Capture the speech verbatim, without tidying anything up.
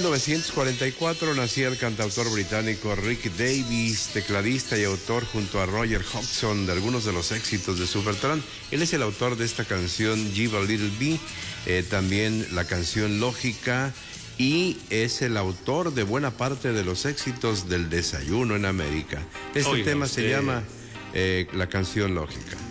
novecientos cuarenta y cuatro nacía el cantautor británico Rick Davies, tecladista y autor junto a Roger Hodgson de algunos de los éxitos de Supertramp. Él es el autor de esta canción Give a Little Bee, eh, también la canción Lógica, y es el autor de buena parte de los éxitos del desayuno en América. Este Oiga, tema usted... se llama eh, la canción Lógica.